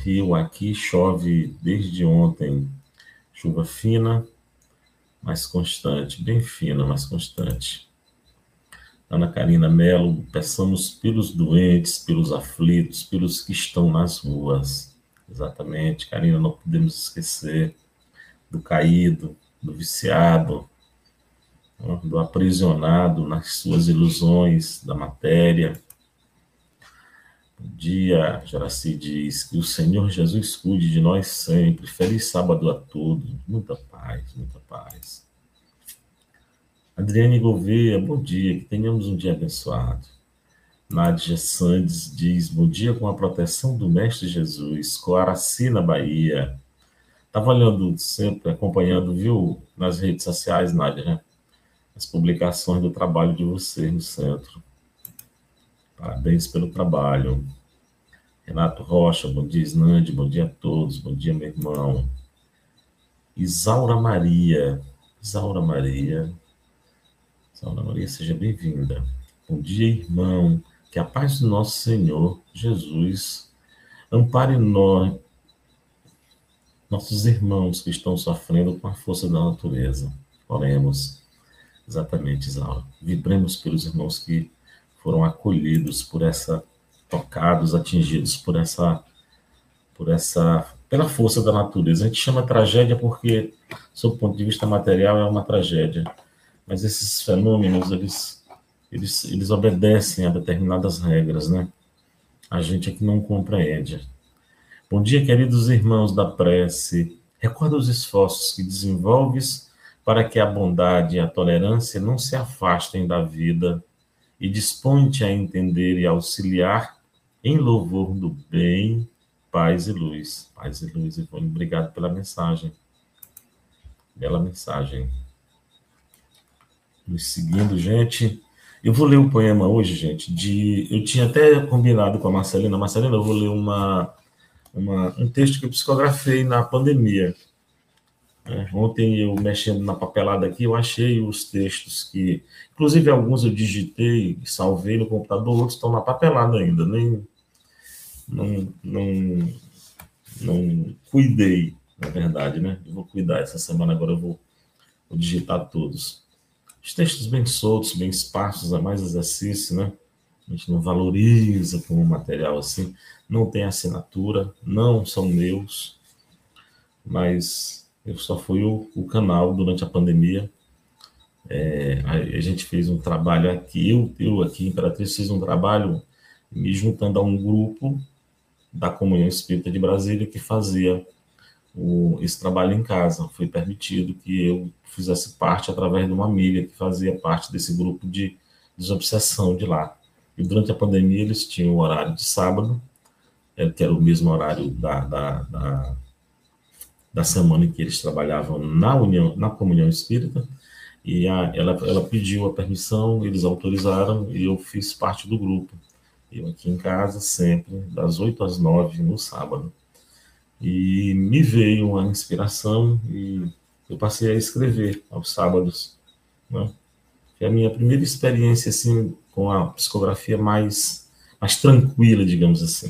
Rio, aqui chove desde ontem, chuva fina, mas constante, bem fina, mas constante. Ana Karina Mello, peçamos pelos doentes, pelos aflitos, pelos que estão nas ruas. Exatamente, Karina, não podemos esquecer do caído, do viciado, do aprisionado nas suas ilusões da matéria. Bom dia, Jaraci diz que o Senhor Jesus cuide de nós sempre. Feliz sábado a todos. Muita paz, muita paz. Adriane Gouveia, bom dia, que tenhamos um dia abençoado. Nádia Sandes diz, bom dia com a proteção do Mestre Jesus, Coaraci, na Bahia. Estava olhando sempre, acompanhando, viu, nas redes sociais, Nádia, né? As publicações do trabalho de vocês no centro. Parabéns pelo trabalho. Renato Rocha, bom dia, Isnande, bom dia a todos, bom dia, meu irmão. Isaura Maria, seja bem-vinda. Bom dia, irmão, que a paz do nosso Senhor Jesus ampare nossos irmãos que estão sofrendo com a força da natureza. Oremos. Exatamente, Isaura. Vibremos pelos irmãos que foram acolhidos tocados, atingidos pela força da natureza. A gente chama tragédia porque, sob o ponto de vista material, é uma tragédia. Mas esses fenômenos, eles obedecem a determinadas regras, né? A gente é que não compreende. Bom dia, queridos irmãos da prece. Recorda os esforços que desenvolves para que a bondade e a tolerância não se afastem da vida e dispõe-te a entender e auxiliar em louvor do bem, paz e luz. Paz e luz, Ivone. Obrigado pela mensagem. Bela mensagem. Nos seguindo, gente. Eu vou ler um poema hoje, gente, eu tinha até combinado com a Marcelina. Marcelina, eu vou ler um texto que eu psicografei na pandemia. Ontem, eu mexendo na papelada aqui, eu achei os textos que... Inclusive, alguns eu digitei, salvei no computador, outros estão na papelada ainda. Não cuidei, na verdade, né? Eu vou cuidar essa semana, agora eu vou digitar todos. Os textos bem soltos, bem esparsos, é mais exercício, né? A gente não valoriza como material assim, não tem assinatura, não são meus, mas eu só fui o canal durante a pandemia. A gente fez um trabalho aqui, eu aqui, Imperatriz, fiz um trabalho me juntando a um grupo da Comunhão Espírita de Brasília que fazia esse trabalho em casa. Foi permitido que eu fizesse parte através de uma amiga que fazia parte desse grupo de desobsessão de lá. E durante a pandemia eles tinham o horário de sábado, que era o mesmo horário da semana em que eles trabalhavam na Comunhão Espírita, e ela pediu a permissão, eles autorizaram, e eu fiz parte do grupo. Eu aqui em casa, sempre, das 8 às 9, no sábado. E me veio a inspiração e eu passei a escrever aos sábados, né? É a minha primeira experiência assim, com a psicografia mais tranquila, digamos assim.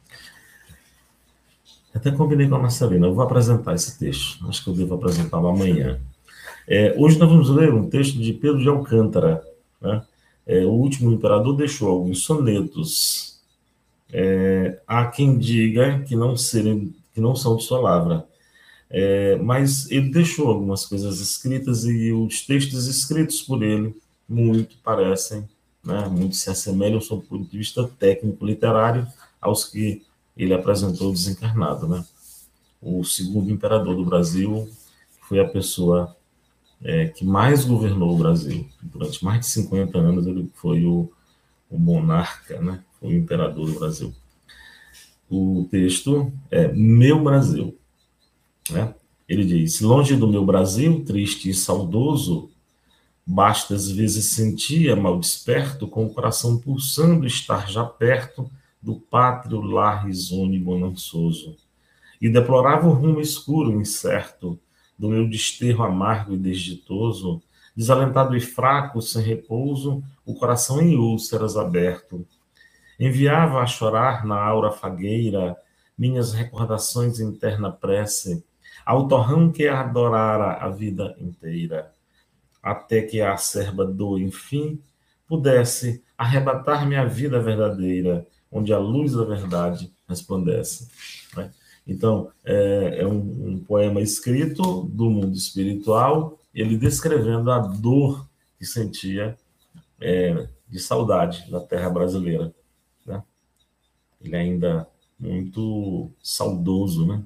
Até combinei com a Marcelina, eu vou apresentar esse texto, acho que eu devo apresentá-lo amanhã. Hoje nós vamos ler um texto de Pedro de Alcântara, né? O último imperador deixou alguns sonetos. Há quem diga que não são de sua lavra, mas ele deixou algumas coisas escritas, e os textos escritos por ele muito parecem, né, muito se assemelham, sob o ponto de vista técnico literário, aos que ele apresentou desencarnado, né? O segundo imperador do Brasil foi a pessoa que mais governou o Brasil. Durante mais de 50 anos ele foi o monarca, né? Foi o imperador do Brasil. O texto é Meu Brasil, né? Ele diz: longe do meu Brasil, triste e saudoso, bastas vezes sentia, mal desperto, com o coração pulsando, estar já perto do pátrio lar risonho e bonançoso, e deplorava o rumo escuro e incerto do meu desterro amargo e desditoso, desalentado e fraco, sem repouso, o coração em úlceras aberto. Enviava a chorar na aura fagueira minhas recordações interna prece, ao torrão que adorara a vida inteira, até que a acerba dor, enfim, pudesse arrebatar-me a vida verdadeira, onde a luz da verdade resplandece. Né? Então, é um poema escrito do mundo espiritual, ele descrevendo a dor que sentia de saudade da terra brasileira. Né? Ele é ainda muito saudoso, né?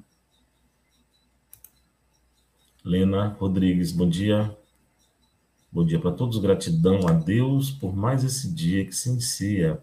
Lena Rodrigues, bom dia. Bom dia para todos, gratidão a Deus por mais esse dia que se inicia.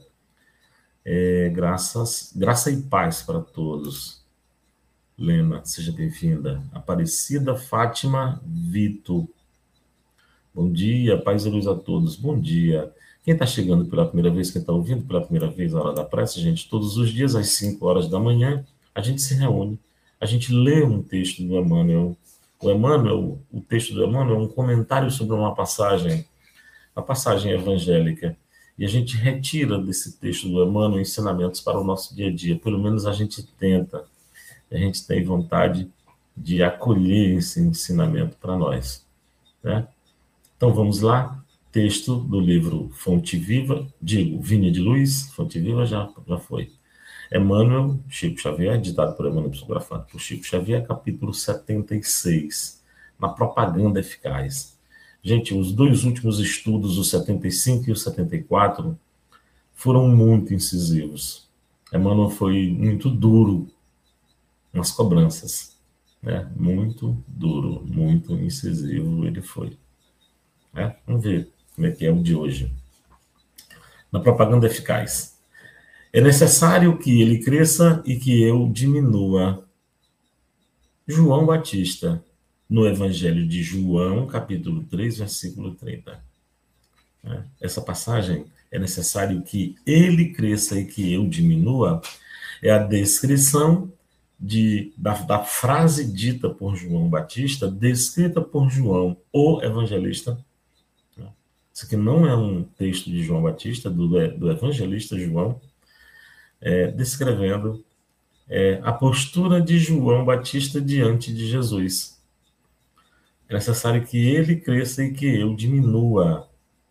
Graça e paz para todos. Lena, seja bem-vinda. Aparecida Fátima Vito. Bom dia, paz e luz a todos. Bom dia. Quem está chegando pela primeira vez, quem está ouvindo pela primeira vez a hora da prece, gente, todos os dias às 5 horas da manhã, a gente se reúne, a gente lê um texto do Emmanuel. O texto do Emmanuel é um comentário sobre uma passagem evangélica. E a gente retira desse texto do Emmanuel ensinamentos para o nosso dia a dia. Pelo menos a gente tenta. A gente tem vontade de acolher esse ensinamento para nós. Né? Então vamos lá. Texto do livro Fonte Viva, Vinha de Luz, Fonte Viva já foi. Emmanuel, Chico Xavier, ditado por Emmanuel, psicografado por Chico Xavier, capítulo 76, na propaganda eficaz. Gente, os dois últimos estudos, o 75 e o 74, foram muito incisivos. Emmanuel foi muito duro nas cobranças. Né? Muito duro, muito incisivo ele foi. Né? Vamos ver como é que é o de hoje. Na propaganda eficaz. É necessário que ele cresça e que eu diminua. João Batista, no Evangelho de João, capítulo 3, versículo 30. Essa passagem, é necessário que ele cresça e que eu diminua, é a descrição da frase dita por João Batista, descrita por João, o evangelista. Isso aqui não é um texto de João Batista, do evangelista João, descrevendo a postura de João Batista diante de Jesus. É necessário que ele cresça e que eu diminua.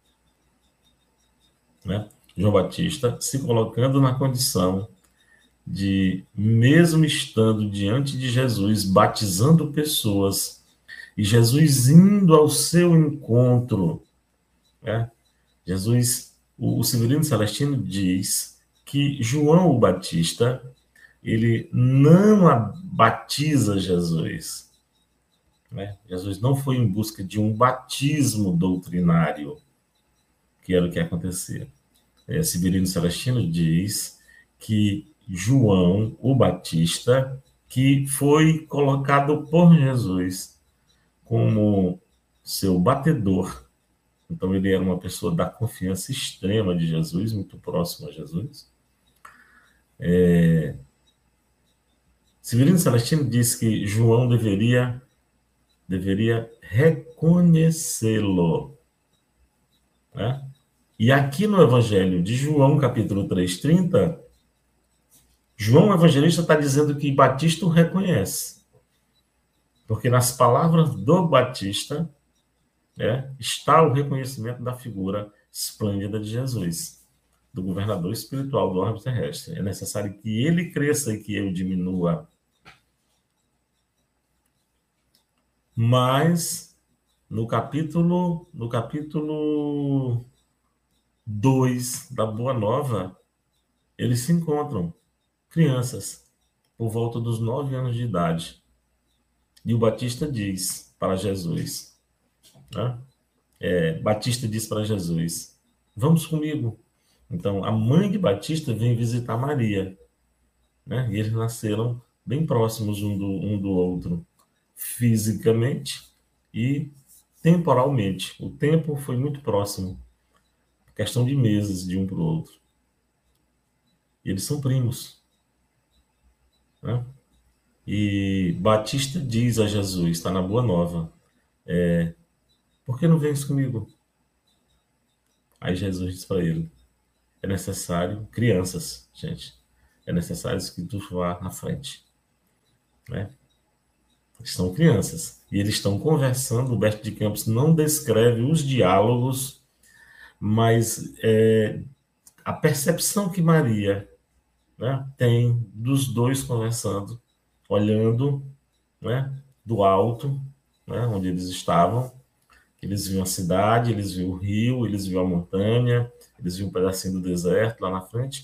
Né? João Batista se colocando na condição de, mesmo estando diante de Jesus, batizando pessoas, e Jesus indo ao seu encontro, né? Jesus, o Severino Celestino diz que João o Batista, ele não batiza Jesus. Né? Jesus não foi em busca de um batismo doutrinário, que era o que acontecia. Severino Celestino diz que João o Batista, que foi colocado por Jesus como seu batedor, então ele era uma pessoa da confiança extrema de Jesus, muito próximo a Jesus. Severino Celestino diz que João deveria reconhecê-lo. Né? E aqui no Evangelho de João, capítulo 3:30, João Evangelista está dizendo que Batista o reconhece. Porque nas palavras do Batista está o reconhecimento da figura esplêndida de Jesus, do governador espiritual do orbe terrestre. É necessário que ele cresça e que eu diminua. Mas, no capítulo 2 da Boa Nova, eles se encontram, crianças, por volta dos 9 anos de idade. E o Batista diz para Jesus, né? Batista diz para Jesus, vamos comigo. Então, a mãe de Batista vem visitar Maria, né? E eles nasceram bem próximos um do outro, fisicamente e temporalmente. O tempo foi muito próximo, questão de meses de um para o outro. E eles são primos, né? E Batista diz a Jesus, está na Boa Nova, por que não vens comigo? Aí Jesus diz para ele, é necessário, crianças, gente, é necessário que tu vá à frente, né? São crianças. E eles estão conversando. O Humberto de Campos não descreve os diálogos, mas a percepção que Maria, né, tem dos dois conversando, olhando, né, do alto, né, onde eles estavam. Eles viam a cidade, eles viam o rio, eles viam a montanha, eles viam um pedacinho do deserto lá na frente.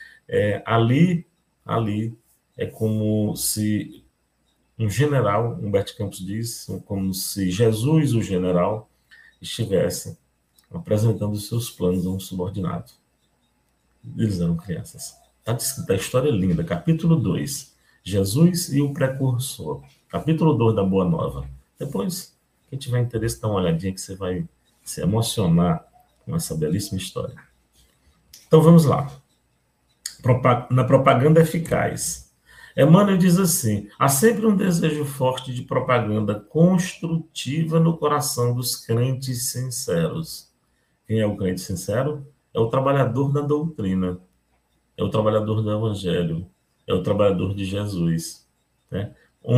Ali é como se um general, Humberto Campos diz, como se Jesus, o general, estivesse apresentando os seus planos a um subordinado. Eles eram crianças. Está descrita a história linda. Capítulo 2, Jesus e o precursor. Capítulo 2 da Boa Nova. Depois, quem tiver interesse, dá uma olhadinha que você vai se emocionar com essa belíssima história. Então vamos lá. Na propaganda eficaz. Emmanuel diz assim: há sempre um desejo forte de propaganda construtiva no coração dos crentes sinceros. Quem é o crente sincero? É o trabalhador da doutrina, é o trabalhador do evangelho, é o trabalhador de Jesus, né?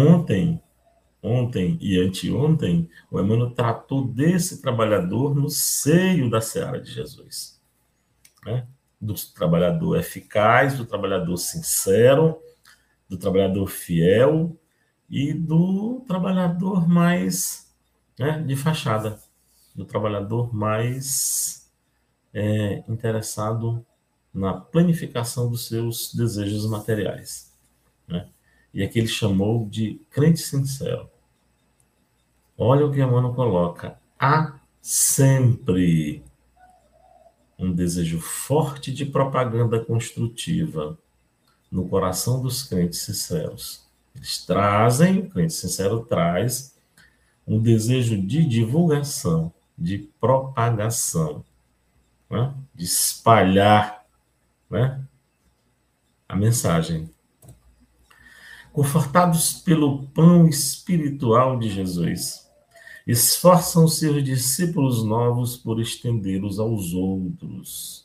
Ontem e anteontem, o Emmanuel tratou desse trabalhador no seio da seara de Jesus, né? Do trabalhador eficaz, do trabalhador sincero, do trabalhador fiel e do trabalhador mais, né, de fachada, do trabalhador mais interessado na planificação dos seus desejos materiais, né? E aqui ele chamou de crente sincero. Olha o que Emmanuel coloca: há sempre um desejo forte de propaganda construtiva no coração dos crentes sinceros. Eles trazem, o crente sincero traz um desejo de divulgação, de propagação, né? De espalhar, né, a mensagem. Confortados pelo pão espiritual de Jesus, esforçam-se os discípulos novos por estendê-los aos outros.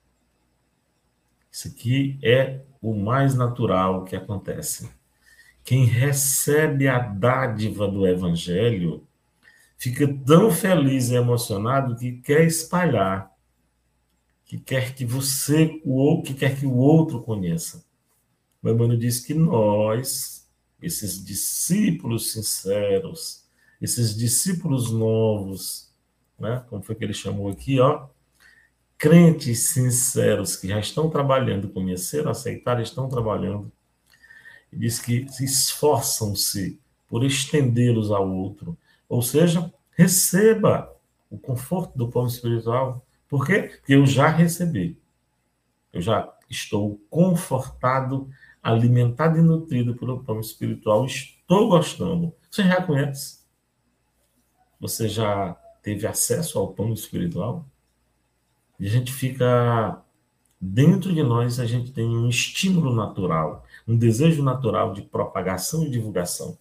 Isso aqui é o mais natural que acontece. Quem recebe a dádiva do Evangelho fica tão feliz e emocionado que quer espalhar, que quer que você, que quer que o outro conheça. O Emmanuel diz que nós, esses discípulos sinceros, esses discípulos novos, né, como foi que ele chamou aqui, ó, crentes sinceros que já estão trabalhando, conheceram, aceitaram, estão trabalhando, e diz que se esforçam-se por estendê-los ao outro. Ou seja, receba o conforto do pão espiritual. Por quê? Porque eu já recebi. Eu já estou confortado, alimentado e nutrido pelo pão espiritual. Estou gostando. Você já conhece? Você já teve acesso ao pão espiritual? E a gente fica... Dentro de nós, a gente tem um estímulo natural, um desejo natural de propagação e divulgação.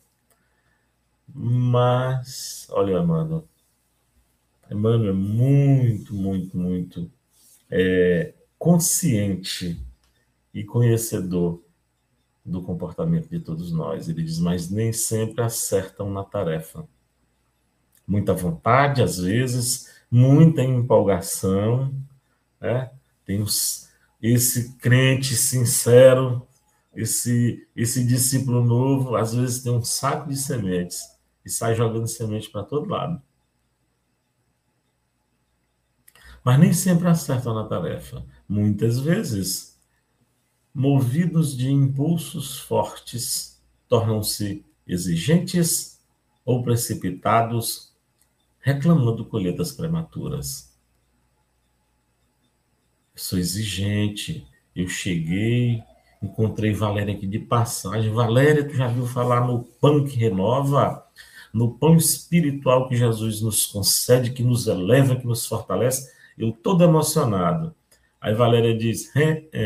Mas, olha, Emmanuel é muito, muito, muito consciente e conhecedor do comportamento de todos nós. Ele diz, mas nem sempre acertam na tarefa. Muita vontade, às vezes, muita empolgação, né? Tem esse crente sincero, esse discípulo novo, às vezes tem um saco de sementes e sai jogando semente para todo lado. Mas nem sempre acertam na tarefa. Muitas vezes, movidos de impulsos fortes, tornam-se exigentes ou precipitados, reclamando colheitas prematuras. Eu sou exigente, eu cheguei, encontrei Valéria aqui de passagem. Valéria, tu já viu falar no pão que renova? No pão espiritual que Jesus nos concede, que nos eleva, que nos fortalece? Eu todo emocionado. Aí Valéria diz,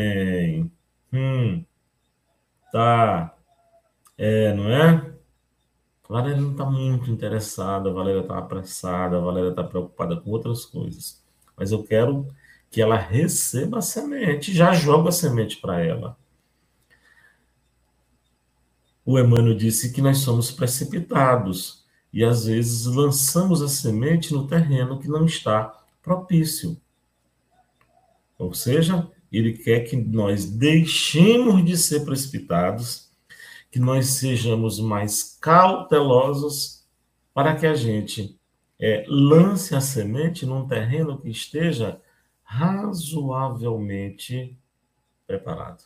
tá, não é? Valéria não está muito interessada, a Valéria está apressada, a Valéria está preocupada com outras coisas. Mas eu quero que ela receba a semente, já jogo a semente para ela. O Emmanuel disse que nós somos precipitados e, às vezes, lançamos a semente no terreno que não está propício. Ou seja, ele quer que nós deixemos de ser precipitados, que nós sejamos mais cautelosos para que a gente lance a semente num terreno que esteja razoavelmente preparado.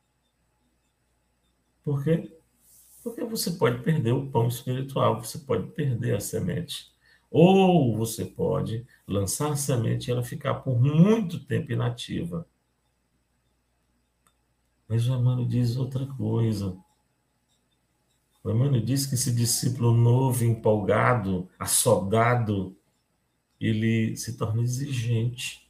Por quê? Porque você pode perder o pão espiritual, você pode perder a semente. Ou você pode lançar a semente e ela ficar por muito tempo inativa. Mas o Emmanuel diz outra coisa. O Emmanuel diz que esse discípulo novo, empolgado, assodado, ele se torna exigente.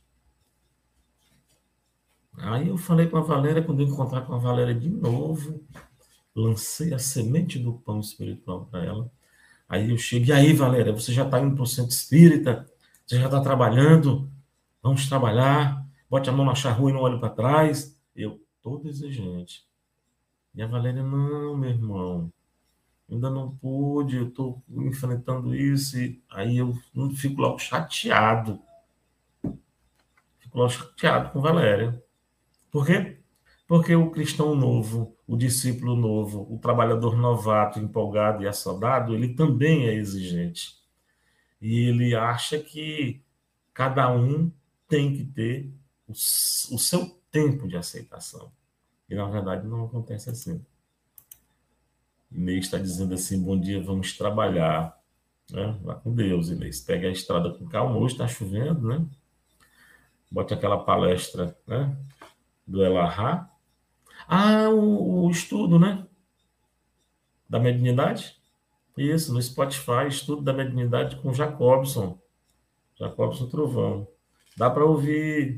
Aí eu falei com a Valéria, quando eu encontrar com a Valéria de novo, lancei a semente do pão espiritual para ela. Aí eu chego, e aí, Valéria, você já está indo para o centro espírita? Você já está trabalhando? Vamos trabalhar? Bote a mão na charrua e não olhe para trás. Eu, todo exigente. E a Valéria, não, meu irmão, ainda não pude, eu estou enfrentando isso. E aí eu fico logo chateado. Fico logo chateado com a Valéria. Por quê? Porque o cristão novo, o discípulo novo, o trabalhador novato, empolgado e assodado, ele também é exigente. E ele acha que cada um tem que ter o seu tempo de aceitação. E, na verdade, não acontece assim. Inês está dizendo assim, bom dia, vamos trabalhar. Né? Vá com Deus, Inês. Pega a estrada com calma. Hoje está chovendo, né? Bote aquela palestra, né? Do Elahá. Ah, o estudo, né? Da mediunidade. Isso, no Spotify, estudo da mediunidade com Jacobson. Jacobson Trovão. Dá para ouvir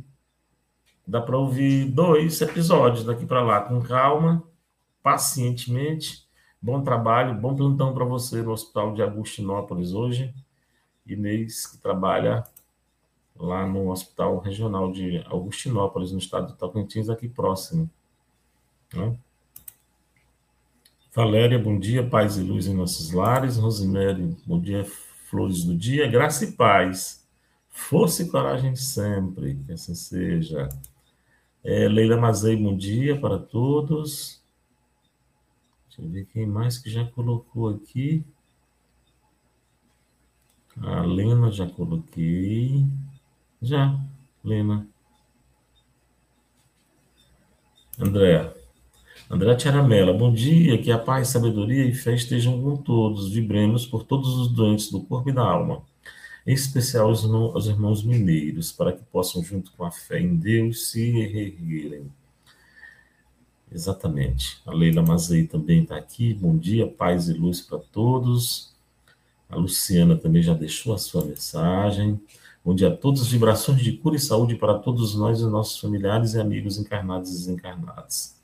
2 episódios daqui para lá, com calma, pacientemente. Bom trabalho, bom plantão para você no Hospital de Agostinópolis hoje. Inês, que trabalha lá no Hospital Regional de Agostinópolis, no estado do Tocantins, aqui próximo. Né? Valéria, bom dia, paz e luz em nossos lares. Rosemary, bom dia, flores do dia. Graça e paz. Força e coragem sempre, que assim seja. Leila Mazei, bom dia para todos. Deixa eu ver quem mais que já colocou aqui. A Lena já coloquei. Já, Lena. André Tiaramela, bom dia, que a paz, sabedoria e fé estejam com todos. Vibremos por todos os doentes do corpo e da alma. Em especial os irmãos mineiros, para que possam, junto com a fé em Deus, se reerguerem. Exatamente. A Leila Mazei também está aqui. Bom dia, paz e luz para todos. A Luciana também já deixou a sua mensagem. Bom dia a todos. Vibrações de cura e saúde para todos nós e nossos familiares e amigos encarnados e desencarnados.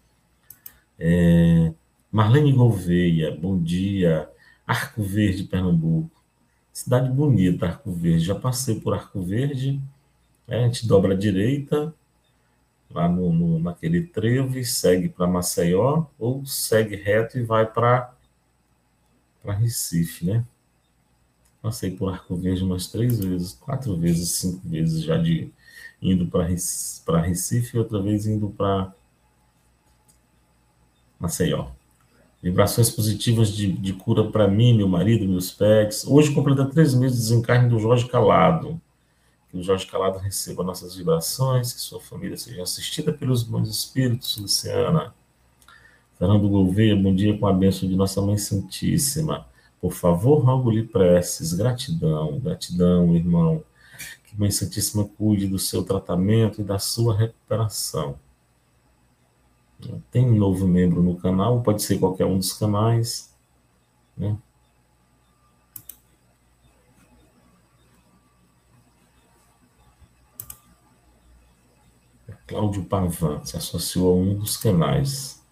Marlene Gouveia, bom dia. Arco Verde, Pernambuco. Cidade bonita, Arco Verde. Já passei por Arco Verde. A gente dobra à direita, lá naquele trevo, e segue para Maceió, ou segue reto e vai para Recife, né? Passei por Arco Verde umas 3 vezes, 4 vezes, 5 vezes já indo para Recife e outra vez indo para Maceió. Vibrações positivas de cura para mim, meu marido, meus pets. Hoje completa 3 meses de desencarne do Jorge Calado. Que o Jorge Calado receba nossas vibrações, que sua família seja assistida pelos bons espíritos, Luciana. Fernando Gouveia, bom dia com a bênção de Nossa Mãe Santíssima. Por favor, rogo-lhe preces, gratidão, gratidão, irmão. Que Mãe Santíssima cuide do seu tratamento e da sua recuperação. Tem um novo membro no canal, pode ser qualquer um dos canais, né? Cláudio Pavan se associou a um dos canais.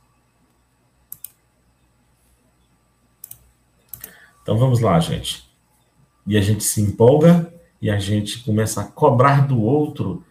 Então vamos lá, gente. E a gente se empolga e a gente começa a cobrar do outro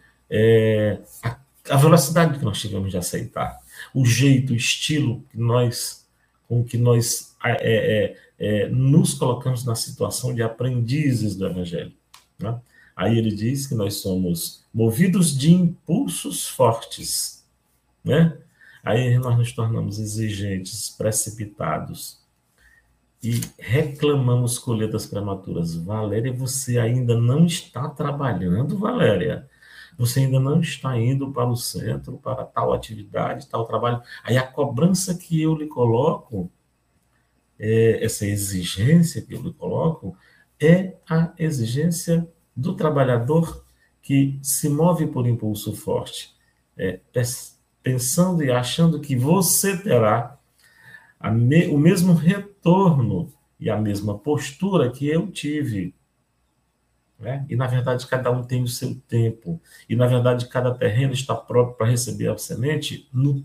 a velocidade que nós tivemos de aceitar, o jeito, o estilo que nós com que nós nos colocamos na situação de aprendizes do Evangelho. Né? Aí ele diz que nós somos movidos de impulsos fortes, né? Aí nós nos tornamos exigentes, precipitados e reclamamos colheitas prematuras. Valéria, você ainda não está trabalhando, Valéria. Você ainda não está indo para o centro, para tal atividade, tal trabalho. Aí a cobrança que eu lhe coloco, essa exigência que eu lhe coloco, é a exigência do trabalhador que se move por impulso forte, pensando e achando que você terá o mesmo retorno e a mesma postura que eu tive. Né? E, na verdade, cada um tem o seu tempo. E, na verdade, cada terreno está próprio para receber a semente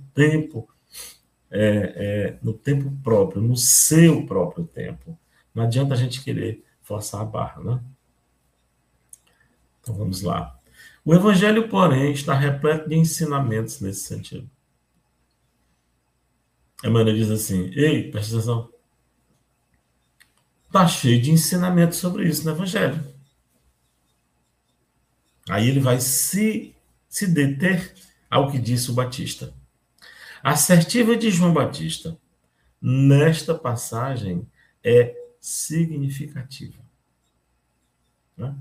no tempo próprio, no seu próprio tempo. Não adianta a gente querer forçar a barra, né? Então, vamos lá. O Evangelho, porém, está repleto de ensinamentos nesse sentido. Emmanuel diz assim, ei, presta atenção, está cheio de ensinamentos sobre isso no Evangelho. Aí ele vai se deter ao que disse o Batista. A assertiva de João Batista, nesta passagem, é significativa. Né?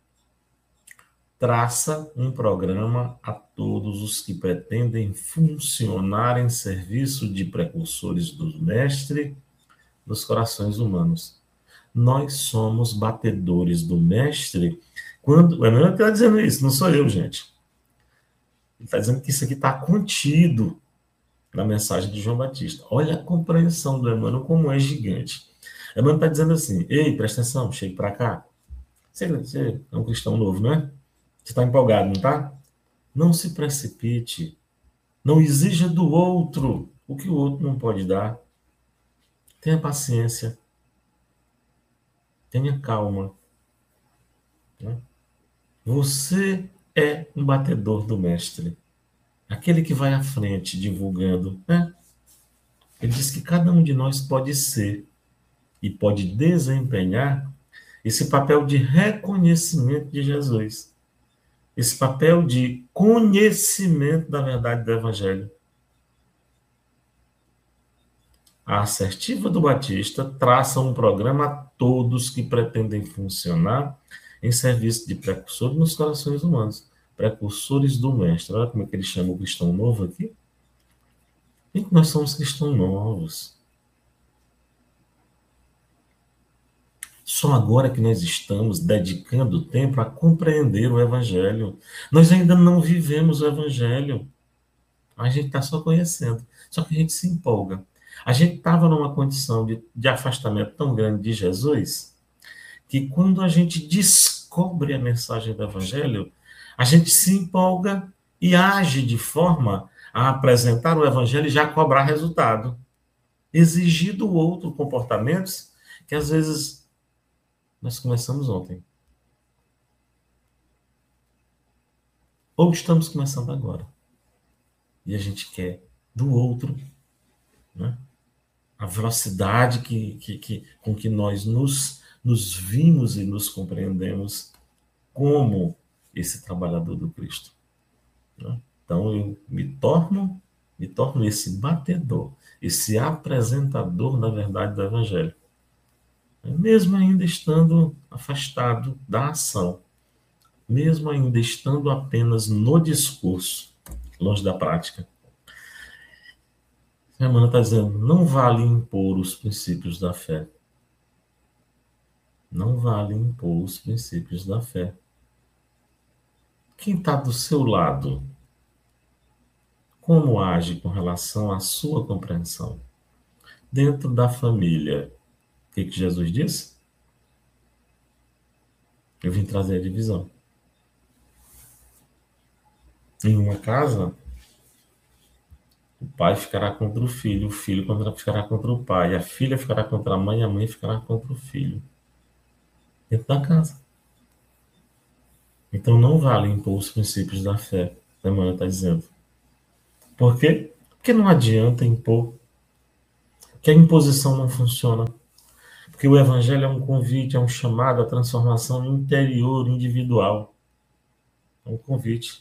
Traça um programa a todos os que pretendem funcionar em serviço de precursores do Mestre nos corações humanos. Nós somos batedores do Mestre. Quando o Emmanuel está dizendo isso, não sou eu, gente. Ele está dizendo que isso aqui está contido na mensagem de João Batista. Olha a compreensão do Emmanuel como é gigante. Emmanuel está dizendo assim, ei, presta atenção, chegue para cá. Você é um cristão novo, não é? Você está empolgado, não está? Não se precipite. Não exija do outro o que o outro não pode dar. Tenha paciência. Tenha calma. Né? Você é um batedor do Mestre. Aquele que vai à frente divulgando. Né? Ele diz que cada um de nós pode ser e pode desempenhar esse papel de reconhecimento de Jesus. Esse papel de conhecimento da verdade do Evangelho. A assertiva do Batista traça um programa a todos que pretendem funcionar em serviço de precursores nos corações humanos. Precursores do Mestre. Olha como é que ele chama o cristão novo aqui. E nós somos cristãos novos. Só agora que nós estamos dedicando tempo a compreender o Evangelho. Nós ainda não vivemos o Evangelho. A gente está só conhecendo. Só que a gente se empolga. A gente estava numa condição de afastamento tão grande de Jesus, que quando a gente descobre a mensagem do Evangelho, a gente se empolga e age de forma a apresentar o Evangelho e já cobrar resultado. Exigir do outro comportamentos que às vezes nós começamos ontem. Ou estamos começando agora. E a gente quer do outro, né? A velocidade com que nós nos vimos e nos compreendemos como esse trabalhador do Cristo. Né? Então, eu me torno esse batedor, esse apresentador da verdade do Evangelho. Mesmo ainda estando afastado da ação, mesmo ainda estando apenas no discurso, longe da prática. A irmã está dizendo, não vale impor os princípios da fé. Não vale impor os princípios da fé. Quem está do seu lado, como age com relação à sua compreensão? Dentro da família, o que Jesus disse? Eu vim trazer a divisão. Em uma casa, o pai ficará contra o filho ficará contra o pai, a filha ficará contra a mãe ficará contra o filho. Dentro da casa. Então não vale impor os princípios da fé, a Emmanuel está dizendo. Por quê? Porque não adianta impor. que a imposição não funciona. Porque o evangelho é um convite, é um chamado à transformação interior, individual. É um convite.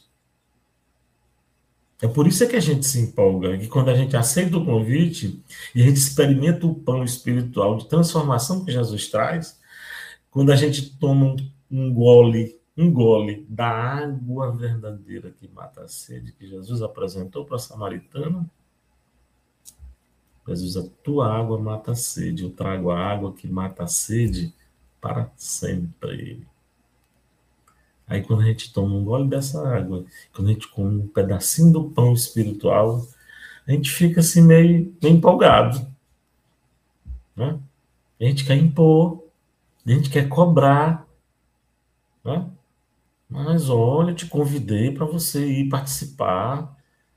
É por isso que a gente se empolga, que quando a gente aceita o convite e a gente experimenta o pão espiritual de transformação que Jesus traz, quando a gente toma um gole da água verdadeira que mata a sede, que Jesus apresentou para a samaritana, Jesus, a tua água mata a sede, eu trago a água que mata a sede para sempre. Aí quando a gente toma um gole dessa água, quando a gente come um pedacinho do pão espiritual, a gente fica assim meio empolgado, né? A gente quer impor, a gente quer cobrar, né? Mas olha, eu te convidei para você ir participar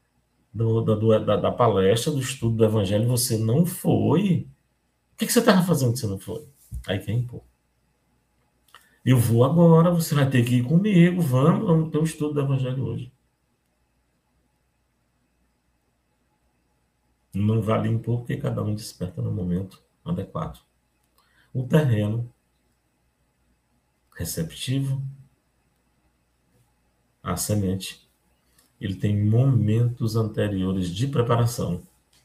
da palestra, do estudo do Evangelho, você não foi. O que você estava fazendo que você não foi? Aí quer impor. Eu vou agora, você vai ter que ir comigo, vamos ter o estudo do Evangelho hoje. Não vale impor porque cada um desperta no momento adequado. O terreno receptivo, a semente, ele tem momentos anteriores de preparação.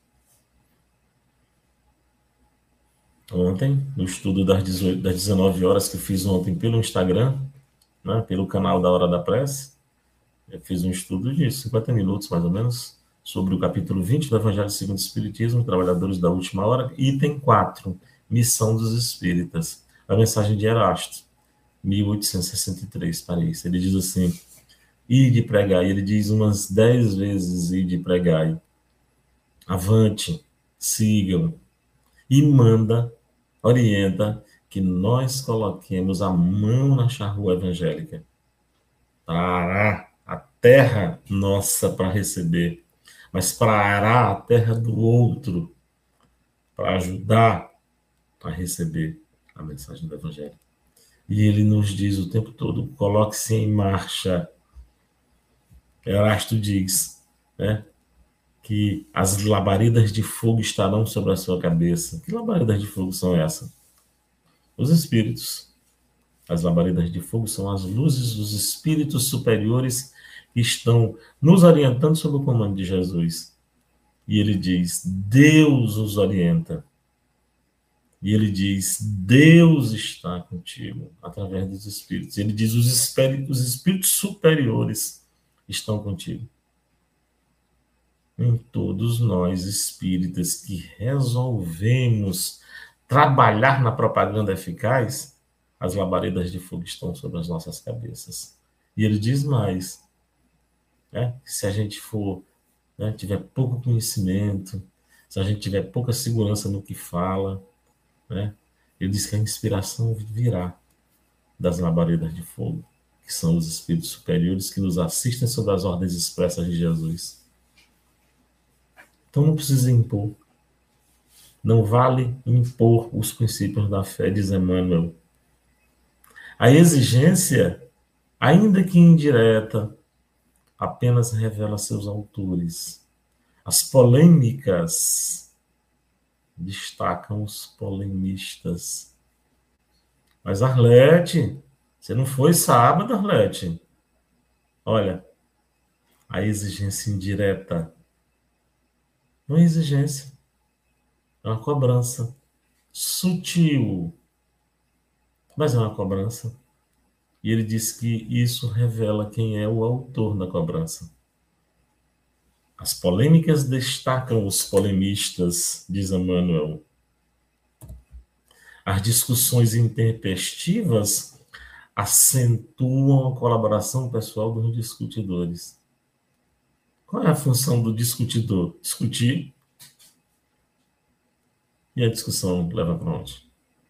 Ontem, no estudo das 19 horas que eu fiz ontem pelo Instagram, né, pelo canal da Hora da Prece, eu fiz um estudo de 50 minutos, mais ou menos, sobre o capítulo 20 do Evangelho segundo o Espiritismo, Trabalhadores da Última Hora, item 4, Missão dos Espíritas, a mensagem de Erasto, 1863, Paris. Ele diz assim, ide pregai, ele diz umas 10 vezes, ide pregai, avante, sigam, e manda, orienta, que nós coloquemos a mão na charrua evangélica, para a terra nossa para receber, mas para arar a terra do outro, para ajudar a receber a mensagem do Evangelho. E ele nos diz o tempo todo, coloque-se em marcha. Erasto diz, né, que as labaredas de fogo estarão sobre a sua cabeça. Que labaredas de fogo são essas? Os espíritos. As labaredas de fogo são as luzes dos espíritos superiores que estão nos orientando sob o comando de Jesus. E ele diz, Deus os orienta. E ele diz, Deus está contigo, através dos espíritos. Ele diz, os espíritos superiores estão contigo. Em todos nós, espíritas, que resolvemos trabalhar na propaganda eficaz, as labaredas de fogo estão sobre as nossas cabeças. E ele diz mais, né, que se a gente for, né, tiver pouco conhecimento, se a gente tiver pouca segurança no que fala, né, ele diz que a inspiração virá das labaredas de fogo, que são os espíritos superiores que nos assistem sob as ordens expressas de Jesus. Então não precisa impor. Não vale impor os princípios da fé, diz Emmanuel. A exigência, ainda que indireta, apenas revela seus autores. As polêmicas destacam os polemistas. Mas, Arlete, você não foi sábado, Arlete? Olha, a exigência indireta não é exigência, é uma cobrança sutil, mas é uma cobrança. E ele diz que isso revela quem é o autor da cobrança. As polêmicas destacam os polemistas, diz Emmanuel. As discussões intempestivas acentuam a colaboração pessoal dos discutidores. Qual é a função do discutidor? Discutir. E a discussão leva para onde?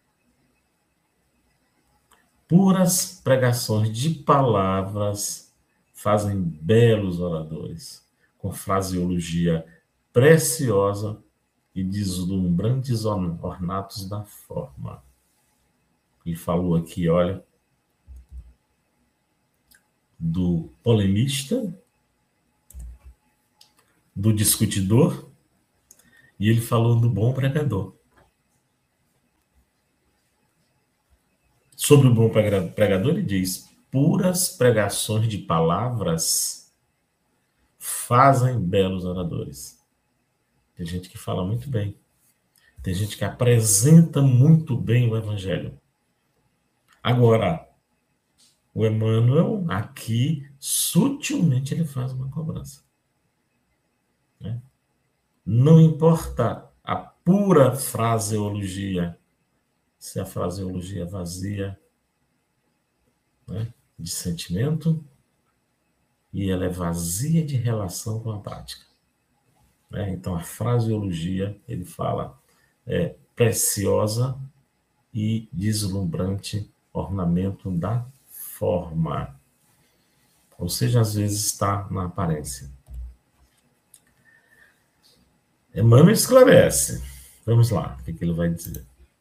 Puras pregações de palavras fazem belos oradores, com fraseologia preciosa e deslumbrantes ornatos da forma. Ele falou aqui, olha, do polemista, do discutidor E ele falou do bom pregador. Sobre o bom pregador, ele diz: puras pregações de palavras fazem belos oradores. Tem gente que fala muito bem. Tem gente que apresenta muito bem o evangelho. Agora, o Emmanuel, aqui, sutilmente, ele faz uma cobrança. Né? Não importa a pura fraseologia, se a fraseologia é vazia, né, de sentimento, e ela é vazia de relação com a prática. Né? Então, a fraseologia, ele fala, é preciosa e deslumbrante ornamento da forma. Ou seja, às vezes está na aparência. Emmanuel esclarece. Vamos lá, o que ele vai dizer.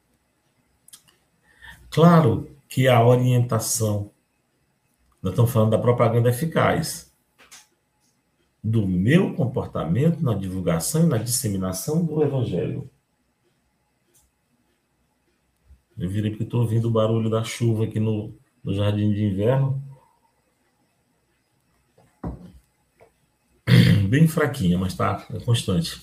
Claro que a orientação, nós estamos falando da propaganda eficaz, do meu comportamento na divulgação e na disseminação do Evangelho. Eu virei porque estou ouvindo o barulho da chuva aqui no jardim de inverno. Bem fraquinha, mas está constante.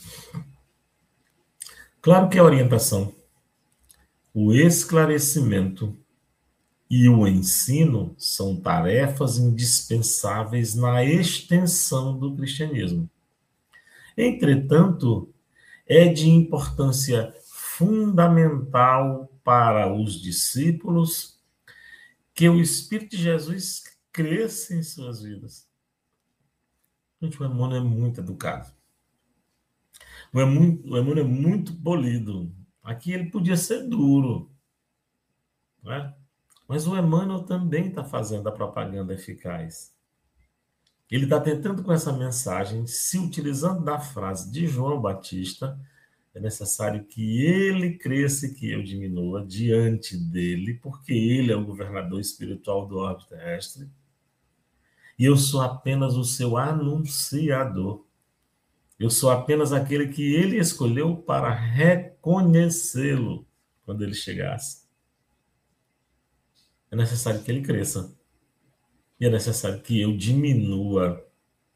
Claro que a orientação, o esclarecimento e o ensino são tarefas indispensáveis na extensão do cristianismo. Entretanto, é de importância fundamental para os discípulos que o Espírito de Jesus cresça em suas vidas. Gente, o Emmanuel é muito educado. O Emmanuel é muito polido. Aqui ele podia ser duro, né? Mas o Emmanuel também está fazendo a propaganda eficaz. Ele está tentando com essa mensagem, se utilizando da frase de João Batista, é necessário que ele cresça e que eu diminua diante dele, porque ele é o governador espiritual do orbe terrestre, e eu sou apenas o seu anunciador. Eu sou apenas aquele que ele escolheu para reconhecê-lo quando ele chegasse. É necessário que ele cresça. E é necessário que eu diminua.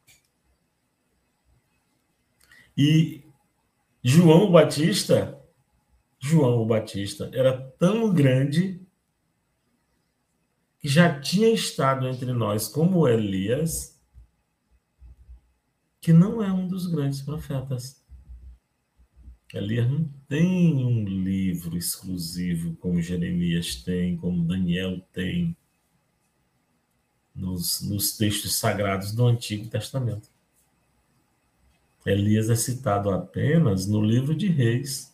E João Batista era tão grande que já tinha estado entre nós como Elias, que não é um dos grandes profetas. Elias não tem um livro exclusivo como Jeremias tem, como Daniel tem, nos textos sagrados do Antigo Testamento. Elias é citado apenas no livro de Reis.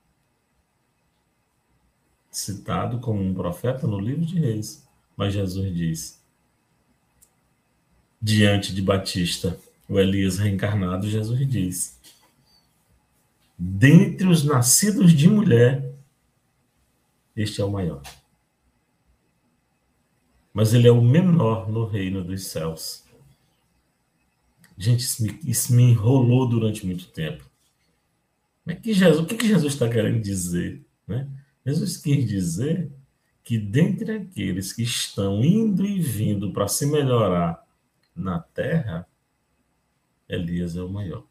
Citado como um profeta no livro de Reis. Mas Jesus diz, diante de Batista, o Elias reencarnado, Jesus diz: dentre os nascidos de mulher, este é o maior. Mas ele é o menor no reino dos céus. Gente, isso me enrolou durante muito tempo. Mas o que Jesus está querendo dizer? Né? Jesus quis dizer que dentre aqueles que estão indo e vindo para se melhorar na terra, Elias é o maior.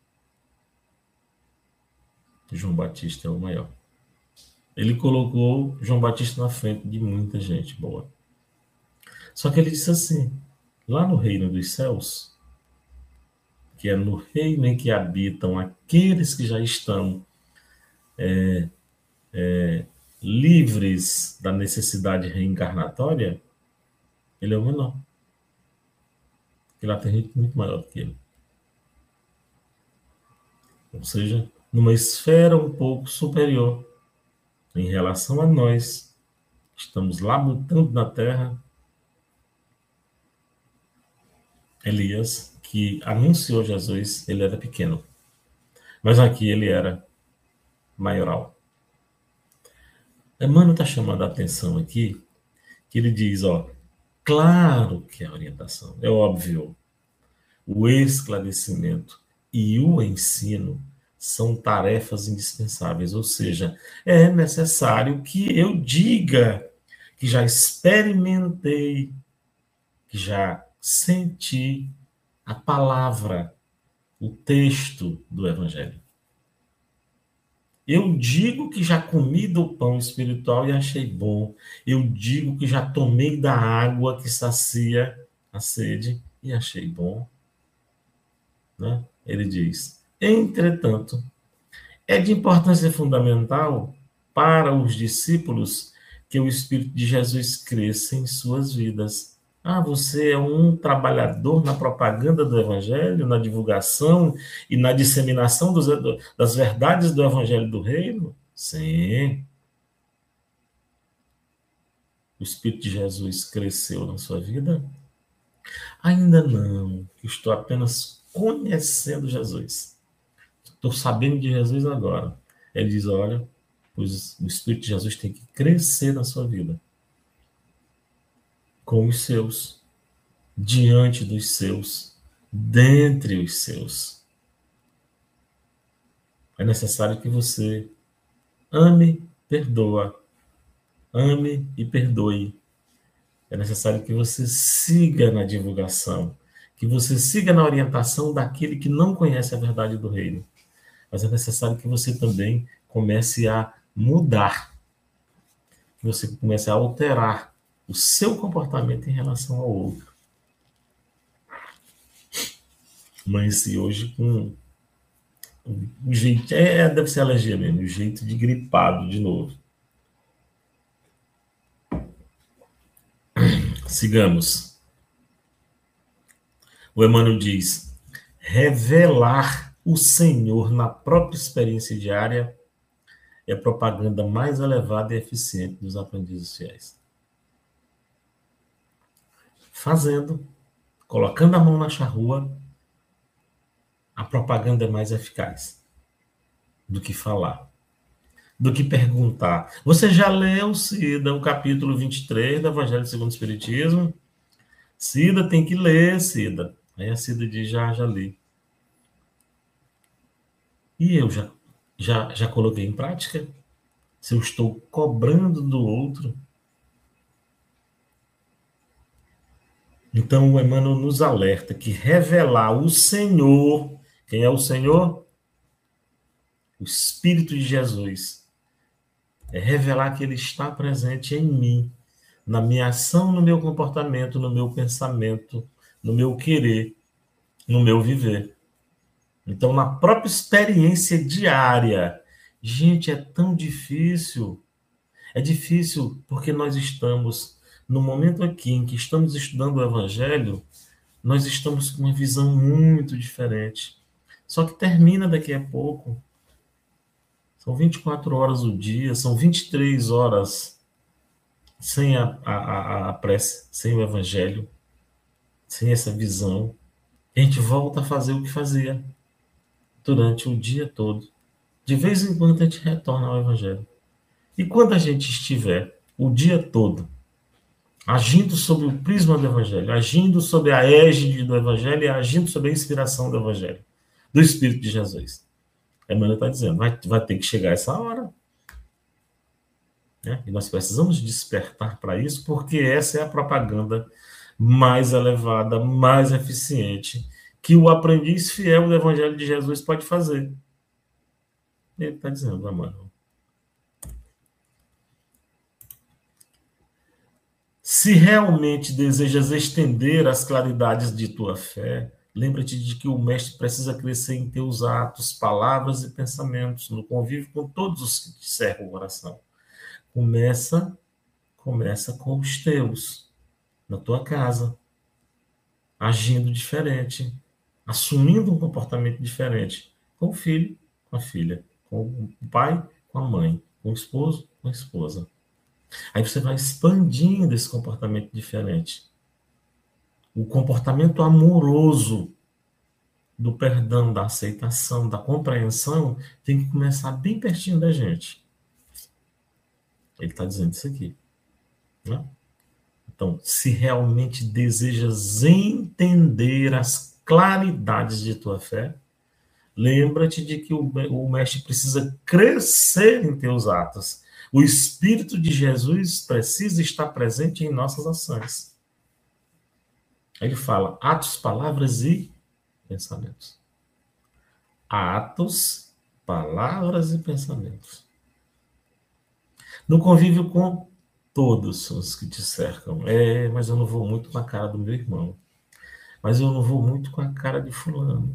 João Batista é o maior. Ele colocou João Batista na frente de muita gente boa. Só que ele disse assim, lá no reino dos céus, que é no reino em que habitam aqueles que já estão livres da necessidade reencarnatória, ele é o menor. Porque lá tem gente muito maior do que ele. Ou seja, numa esfera um pouco superior em relação a nós, estamos labutando na terra. Elias, que anunciou Jesus, ele era pequeno. Mas aqui ele era maioral. Emmanuel está chamando a atenção aqui, que ele diz, claro que a orientação, é óbvio, o esclarecimento e o ensino são tarefas indispensáveis, ou seja, é necessário que eu diga que já experimentei, que já senti a palavra, o texto do Evangelho. Eu digo que já comi do pão espiritual e achei bom. Eu digo que já tomei da água que sacia a sede e achei bom. Né? Ele diz: entretanto, é de importância fundamental para os discípulos que o Espírito de Jesus cresça em suas vidas. Ah, você é um trabalhador na propaganda do Evangelho, na divulgação e na disseminação das verdades do Evangelho do Reino? Sim. O Espírito de Jesus cresceu na sua vida? Ainda não. Estou apenas conhecendo Jesus. Estou sabendo de Jesus agora. Ele diz: olha, pois o Espírito de Jesus tem que crescer na sua vida. Com os seus, diante dos seus, dentre os seus. É necessário que você ame, perdoa. Ame e perdoe. É necessário que você siga na divulgação, que você siga na orientação daquele que não conhece a verdade do reino. Mas é necessário que você também comece a mudar, que você comece a alterar o seu comportamento em relação ao outro. Amanheci hoje com o jeito, deve ser alergia mesmo, o jeito de gripado de novo. Sigamos. O Emmanuel diz: revelar o Senhor na própria experiência diária é a propaganda mais elevada e eficiente dos aprendizes fiéis. Fazendo, colocando a mão na charrua, a propaganda é mais eficaz do que falar, do que perguntar. Você já leu, Cida, o capítulo 23 do Evangelho segundo o Espiritismo? Cida, tem que ler, Cida. Aí a Cida diz: já li. E eu já coloquei em prática? Se eu estou cobrando do outro. Então, o Emmanuel nos alerta que revelar o Senhor, quem é o Senhor? O Espírito de Jesus. É revelar que Ele está presente em mim, na minha ação, no meu comportamento, no meu pensamento, no meu querer, no meu viver. Então, na própria experiência diária. Gente, é tão difícil. É difícil porque nós estamos, no momento aqui em que estamos estudando o Evangelho, nós estamos com uma visão muito diferente. Só que termina daqui a pouco. São 24 horas o dia, são 23 horas sem a prece, sem o Evangelho, sem essa visão. A gente volta a fazer o que fazia durante o dia todo. De vez em quando a gente retorna ao Evangelho. E quando a gente estiver o dia todo agindo sob o prisma do Evangelho, agindo sob a égide do Evangelho e agindo sob a inspiração do Evangelho, do Espírito de Jesus. A Emmanuel está dizendo: vai ter que chegar essa hora. Né? E nós precisamos despertar para isso, porque essa é a propaganda mais elevada, mais eficiente, que o aprendiz fiel do Evangelho de Jesus pode fazer. Ele está dizendo, Emmanuel. Se realmente desejas estender as claridades de tua fé, lembra-te de que o mestre precisa crescer em teus atos, palavras e pensamentos, no convívio com todos os que te cercam o coração. Começa com os teus, na tua casa, agindo diferente, assumindo um comportamento diferente, com o filho, com a filha, com o pai, com a mãe, com o esposo, com a esposa. Aí você vai expandindo esse comportamento diferente. O comportamento amoroso do perdão, da aceitação, da compreensão, tem que começar bem pertinho da gente. Ele está dizendo isso aqui. Né? Então, se realmente desejas entender as claridades de tua fé, Lembra-te de que o mestre precisa crescer em teus atos. O Espírito de Jesus precisa estar presente em nossas ações. Aí ele fala atos, palavras e pensamentos. Atos, palavras e pensamentos. No convívio com todos os que te cercam. Mas eu não vou muito com a cara do meu irmão. Mas eu não vou muito com a cara de fulano.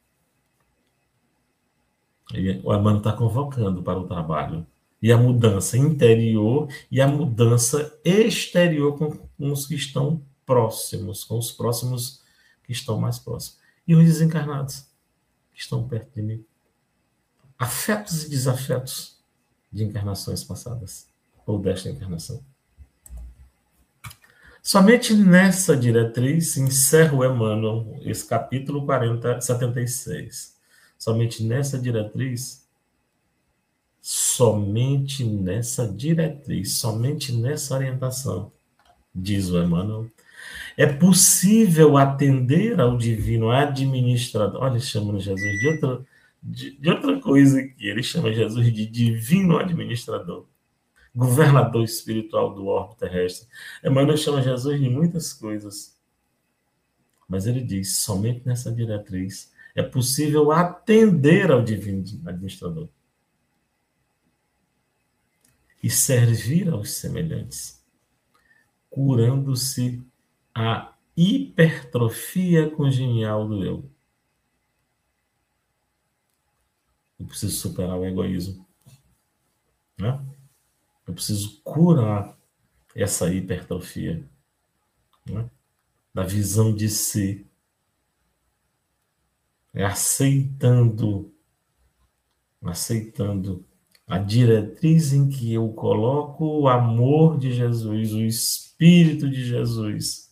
O Emmanuel está convocando para o trabalho. E a mudança interior e a mudança exterior com os que estão próximos, com os próximos que estão mais próximos. E os desencarnados que estão perto de mim. Afetos e desafetos de encarnações passadas, ou desta encarnação. Somente nessa diretriz encerra o Emmanuel esse capítulo 76. Somente nessa diretriz, somente nessa orientação, diz o Emmanuel, é possível atender ao divino administrador. Olha, chamando Jesus de outra coisa aqui. Ele chama Jesus de divino administrador, governador espiritual do orbe terrestre. Emmanuel chama Jesus de muitas coisas. Mas ele diz, somente nessa diretriz é possível atender ao divino administrador e servir aos semelhantes, curando-se a hipertrofia congenial do eu. Eu preciso superar o egoísmo, né? Eu preciso curar essa hipertrofia, né? Da visão de si, aceitando a diretriz em que eu coloco o amor de Jesus, o Espírito de Jesus,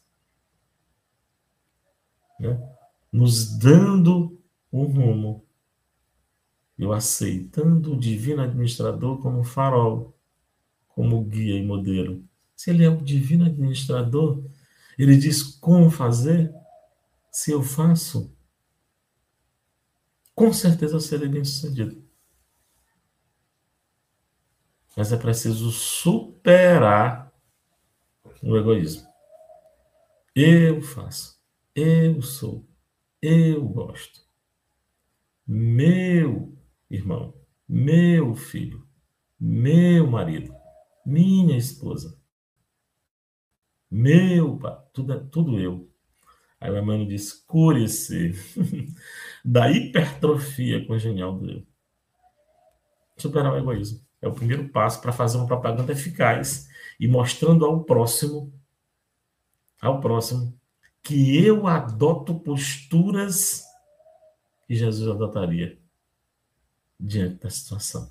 né? Nos dando um rumo. Eu aceitando o divino administrador como farol, como guia e modelo. Se ele é o divino administrador, ele diz como fazer. Se eu faço, com certeza eu serei bem-sucedido. Mas é preciso superar o egoísmo. Eu faço, eu sou, eu gosto. Meu irmão, meu filho, meu marido, minha esposa, meu pai, tudo eu. Aí o Emmanuel diz, cure-se da hipertrofia congenial do eu. Superar o egoísmo. É o primeiro passo para fazer uma propaganda eficaz e mostrando ao próximo, que eu adoto posturas que Jesus adotaria diante da situação.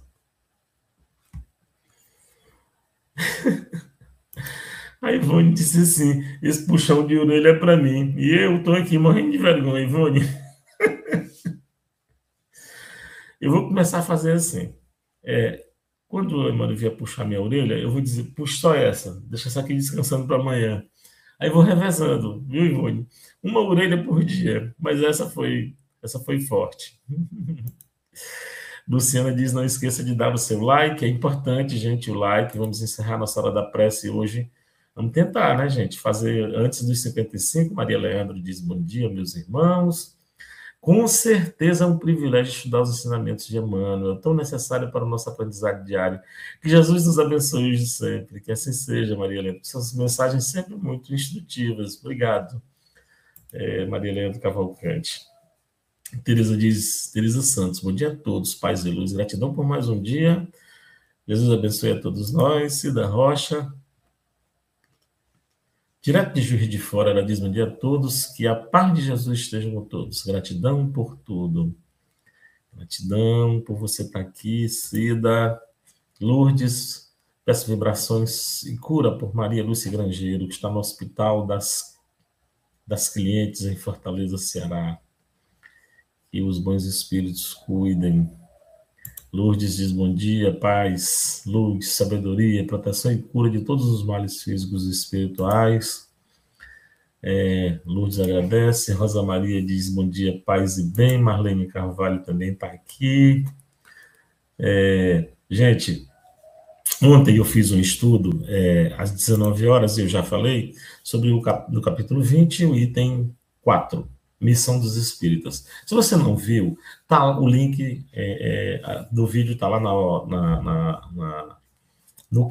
A Ivone disse assim, esse puxão de orelha é para mim. E eu estou aqui morrendo de vergonha, Ivone. Eu vou começar a fazer assim. Quando o Emmanuel vier puxar minha orelha, eu vou dizer, puxa só essa, deixa essa aqui descansando para amanhã. Aí vou revezando, viu, Ivone? Uma orelha por dia, mas essa foi forte. Luciana diz, não esqueça de dar o seu like, é importante, gente, o like. Vamos encerrar nossa hora da prece hoje. Vamos tentar, né, gente, fazer antes dos 55. Maria Leandro diz, bom dia, meus irmãos. Com certeza é um privilégio estudar os ensinamentos de Emmanuel, tão necessário para o nosso aprendizado diário. Que Jesus nos abençoe hoje sempre, que assim seja, Maria Leandro. Suas mensagens sempre muito instrutivas. Obrigado, Maria Leandro Cavalcante. Teresa Santos, bom dia a todos, paz e luz, gratidão por mais um dia. Jesus abençoe a todos nós. Cida Rocha, direto de Juiz de Fora, ela diz, bom dia a todos, que a paz de Jesus esteja com todos. Gratidão por tudo. Gratidão por você estar aqui, Cida. Lourdes, peço vibrações e cura por Maria Lúcia Grangeiro, que está no Hospital das Clientes em Fortaleza, Ceará. Que os bons espíritos cuidem. Lourdes diz, bom dia, paz, luz, sabedoria, proteção e cura de todos os males físicos e espirituais. Lourdes agradece, Rosa Maria diz bom dia, paz e bem, Marlene Carvalho também está aqui. Gente, ontem eu fiz um estudo, às 19 horas, eu já falei, sobre no capítulo 20, o item 4, Missão dos Espíritas. Se você não viu, tá, o link do vídeo está lá no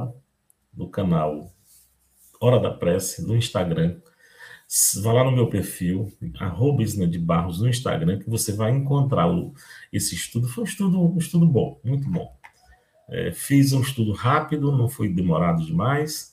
canal Hora da Prece, no Instagram. Vá lá no meu perfil, @isnadebarros no Instagram, que você vai encontrar esse estudo. Foi um estudo bom, muito bom. Fiz um estudo rápido, não foi demorado demais,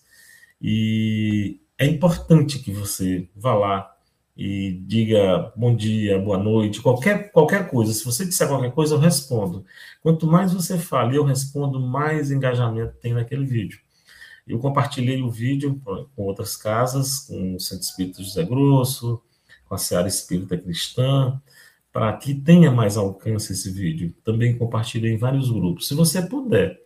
e é importante que você vá lá e diga bom dia, boa noite, qualquer coisa. Se você disser qualquer coisa, eu respondo. Quanto mais você fala e eu respondo, mais engajamento tem naquele vídeo. Eu compartilhei o vídeo com outras casas, com o Centro Espírita José Grosso, com a Seara Espírita Cristã, para que tenha mais alcance esse vídeo. Também compartilhei em vários grupos. Se você puder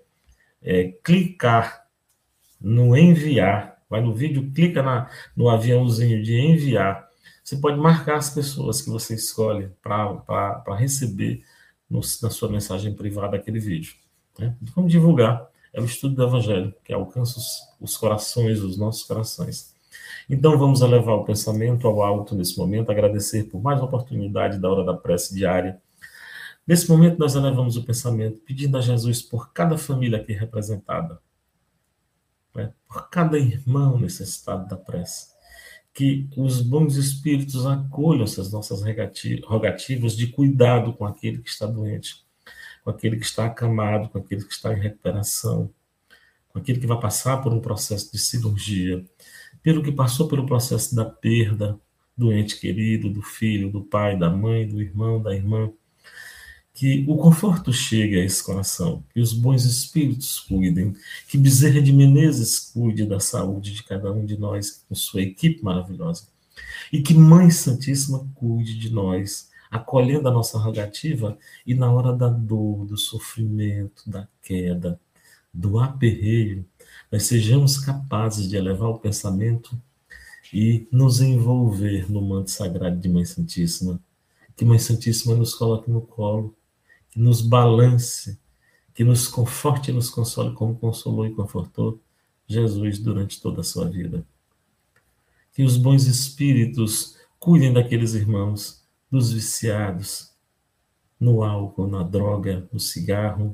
clicar no enviar, vai no vídeo, clica no aviãozinho de enviar, você pode marcar as pessoas que você escolhe para receber na sua mensagem privada aquele vídeo. Né? Vamos divulgar. É o estudo do Evangelho, que alcança os corações, os nossos corações. Então, vamos elevar o pensamento ao alto nesse momento, agradecer por mais uma oportunidade da hora da prece diária. Nesse momento, nós elevamos o pensamento, pedindo a Jesus por cada família aqui representada, né? Por cada irmão necessitado da prece. Que os bons espíritos acolham essas nossas rogativas de cuidado com aquele que está doente, com aquele que está acamado, com aquele que está em recuperação, com aquele que vai passar por um processo de cirurgia, pelo que passou pelo processo da perda do ente querido, do filho, do pai, da mãe, do irmão, da irmã. Que o conforto chegue a esse coração, que os bons espíritos cuidem, que Bezerra de Menezes cuide da saúde de cada um de nós, com sua equipe maravilhosa, e que Mãe Santíssima cuide de nós, acolhendo a nossa rogativa, e na hora da dor, do sofrimento, da queda, do aperreio, nós sejamos capazes de elevar o pensamento e nos envolver no manto sagrado de Mãe Santíssima, que Mãe Santíssima nos coloque no colo, que nos balance, que nos conforte e nos console como consolou e confortou Jesus durante toda a sua vida. Que os bons espíritos cuidem daqueles irmãos, dos viciados, no álcool, na droga, no cigarro,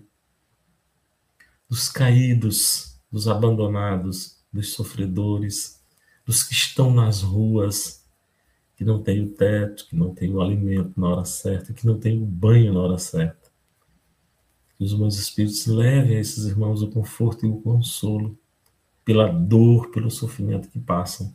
dos caídos, dos abandonados, dos sofredores, dos que estão nas ruas, que não têm o teto, que não têm o alimento na hora certa, que não têm o banho na hora certa. Que os bons espíritos levem a esses irmãos o conforto e o consolo pela dor, pelo sofrimento que passam.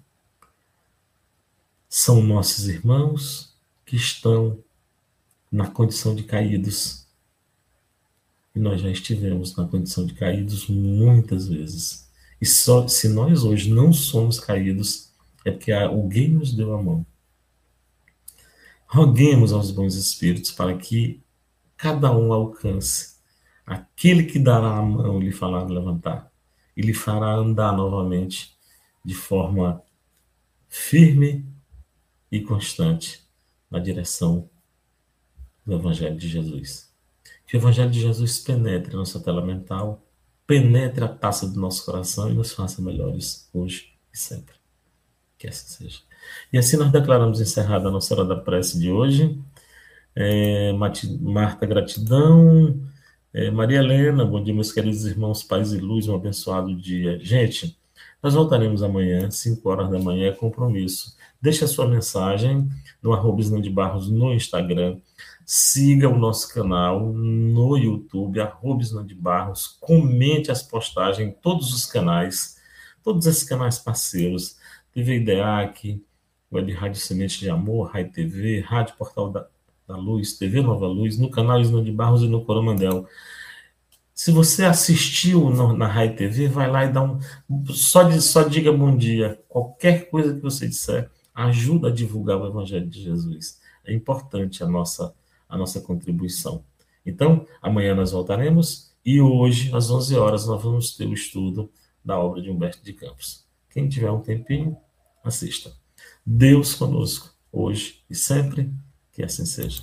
São nossos irmãos que estão na condição de caídos. E nós já estivemos na condição de caídos muitas vezes. E só se nós hoje não somos caídos, é porque alguém nos deu a mão. Roguemos aos bons espíritos para que cada um alcance aquele que dará a mão e lhe fará levantar, e lhe fará andar novamente de forma firme e constante na direção do Evangelho de Jesus. Que o Evangelho de Jesus penetre a nossa tela mental, penetre a taça do nosso coração e nos faça melhores hoje e sempre. Que assim seja. E assim nós declaramos encerrada a nossa hora da prece de hoje. Marta, gratidão. Maria Helena, bom dia, meus queridos irmãos, paz e luz, um abençoado dia. Gente, nós voltaremos amanhã, 5 horas da manhã, é compromisso. Deixe a sua mensagem no @isnadebarros no Instagram, siga o nosso canal no YouTube, @isnadebarros, comente as postagens em todos os canais, todos esses canais parceiros, TV IDEAC, Web Rádio Semente de Amor, Rai TV, Rádio Portal da Luz, TV Nova Luz, no canal Isnadebarros e no Coromandel. Se você assistiu na Rai TV, vai lá e dá só diga bom dia. Qualquer coisa que você disser ajuda a divulgar o Evangelho de Jesus. É importante a nossa contribuição. Então, amanhã nós voltaremos e hoje, às 11 horas, nós vamos ter o estudo da obra de Humberto de Campos. Quem tiver um tempinho, assista. Deus conosco, hoje e sempre, que assim seja.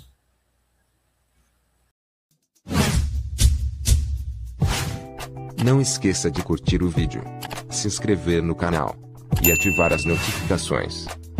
Não esqueça de curtir o vídeo, se inscrever no canal e ativar as notificações.